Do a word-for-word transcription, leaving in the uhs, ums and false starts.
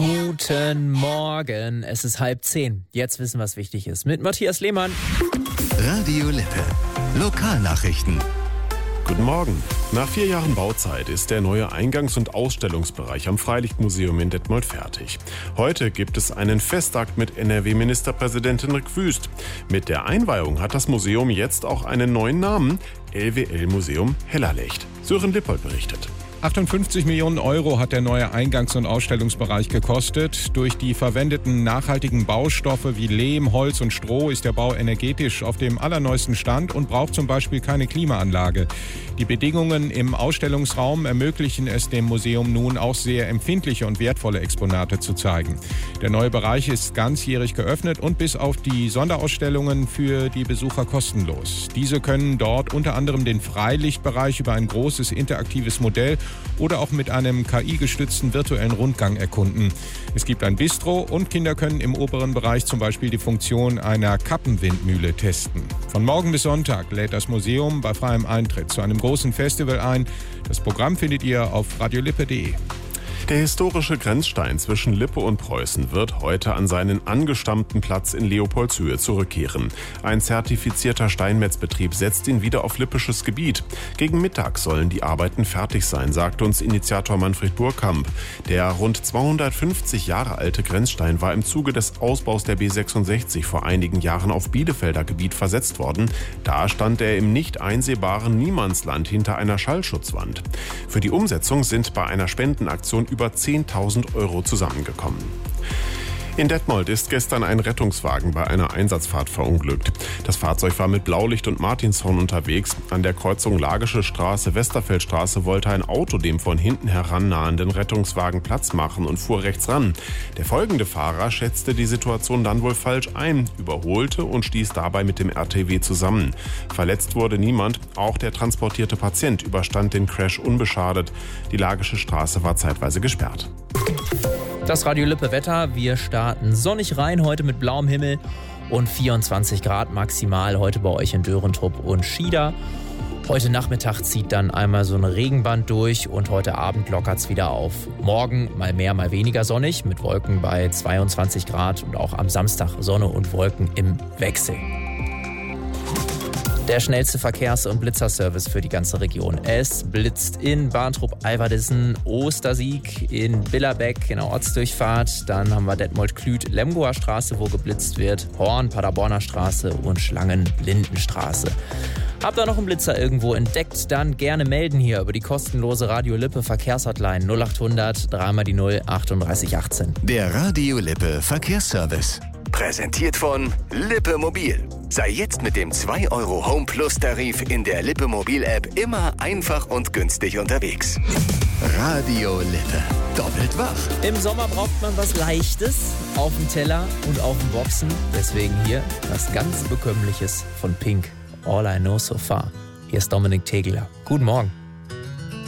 Guten Morgen, es ist halb zehn. Jetzt wissen, was wichtig ist. Mit Matthias Lehmann. Radio Lippe. Lokalnachrichten. Guten Morgen. Nach vier Jahren Bauzeit ist der neue Eingangs- und Ausstellungsbereich am Freilichtmuseum in Detmold fertig. Heute gibt es einen Festakt mit N R W-Ministerpräsident Hendrik Wüst. Mit der Einweihung hat das Museum jetzt auch einen neuen Namen: L W L-Museum Hellerlecht. Sören Lippold berichtet. achtundfünfzig Millionen Euro hat der neue Eingangs- und Ausstellungsbereich gekostet. Durch die verwendeten nachhaltigen Baustoffe wie Lehm, Holz und Stroh ist der Bau energetisch auf dem allerneuesten Stand und braucht zum Beispiel keine Klimaanlage. Die Bedingungen im Ausstellungsraum ermöglichen es dem Museum nun auch sehr empfindliche und wertvolle Exponate zu zeigen. Der neue Bereich ist ganzjährig geöffnet und bis auf die Sonderausstellungen für die Besucher kostenlos. Diese können dort unter anderem den Freilichtbereich über ein großes interaktives Modell oder auch mit einem K I-gestützten virtuellen Rundgang erkunden. Es gibt ein Bistro und Kinder können im oberen Bereich zum Beispiel die Funktion einer Kappenwindmühle testen. Von morgen bis Sonntag lädt das Museum bei freiem Eintritt zu einem großen Festival ein. Das Programm findet ihr auf radiolippe punkt de. Der historische Grenzstein zwischen Lippe und Preußen wird heute an seinen angestammten Platz in Leopoldshöhe zurückkehren. Ein zertifizierter Steinmetzbetrieb setzt ihn wieder auf lippisches Gebiet. Gegen Mittag sollen die Arbeiten fertig sein, sagt uns Initiator Manfred Burkamp. Der rund zweihundertfünfzig Jahre alte Grenzstein war im Zuge des Ausbaus der B sechsundsechzig vor einigen Jahren auf Bielefelder Gebiet versetzt worden. Da stand er im nicht einsehbaren Niemandsland hinter einer Schallschutzwand. Für die Umsetzung sind bei einer Spendenaktion über zehntausend Euro zusammengekommen. In Detmold ist gestern ein Rettungswagen bei einer Einsatzfahrt verunglückt. Das Fahrzeug war mit Blaulicht und Martinshorn unterwegs. An der Kreuzung Lagische Straße, Westerfeldstraße wollte ein Auto dem von hinten herannahenden Rettungswagen Platz machen und fuhr rechts ran. Der folgende Fahrer schätzte die Situation dann wohl falsch ein, überholte und stieß dabei mit dem R T W zusammen. Verletzt wurde niemand, auch der transportierte Patient überstand den Crash unbeschadet. Die Lagische Straße war zeitweise gesperrt. Das Radio Lippe Wetter. Wir starten sonnig rein heute mit blauem Himmel und vierundzwanzig Grad maximal heute bei euch in Dörentrupp und Schieder. Heute Nachmittag zieht dann einmal so ein Regenband durch und heute Abend lockert es wieder auf. Morgen mal mehr, mal weniger sonnig mit Wolken bei zweiundzwanzig Grad und auch am Samstag Sonne und Wolken im Wechsel. Der schnellste Verkehrs- und Blitzerservice für die ganze Region. Es blitzt in Barntrup-Alverdissen, Ostersieg, in Billerbeck, in der Ortsdurchfahrt. Dann haben wir Detmold-Klüt-Lemgoer Straße, wo geblitzt wird. Horn, Paderborner Straße und Schlangen-Lindenstraße. Habt ihr noch einen Blitzer irgendwo entdeckt? Dann gerne melden hier über die kostenlose Radio Lippe Verkehrshotline null achthundert, dreimal die null, achtunddreißig achtzehn. Der Radio Lippe Verkehrsservice. Präsentiert von Lippe Mobil. Sei jetzt mit dem zwei Euro Home Plus Tarif in der Lippe Mobil App immer einfach und günstig unterwegs. Radio Lippe. Doppelt wach. Im Sommer braucht man was Leichtes auf dem Teller und auf den Boxen. Deswegen hier was ganz Bekömmliches von Pink. All I Know So Far. Hier ist Dominik Tegeler. Guten Morgen.